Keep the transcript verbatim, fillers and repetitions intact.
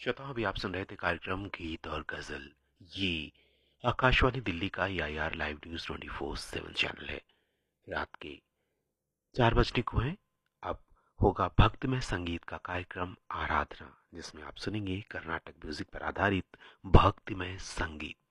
श्रोताओं, अभी आप सुन रहे थे कार्यक्रम गीत और गजल। ये आकाशवाणी दिल्ली का I R live news twenty four seven channel है। रात के चार बजने को है। अब होगा भक्तिमय संगीत का कार्यक्रम आराधना, जिसमें आप सुनेंगे कर्नाटक म्यूजिक पर आधारित भक्तिमय संगीत।